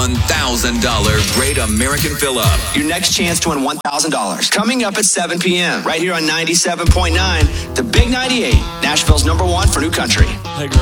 $1,000 Great American Fill-Up. Your next chance to win $1,000. Coming up at 7 p.m. right here on 97.9, the Big 98, Nashville's #1 for new country. Hey, girl.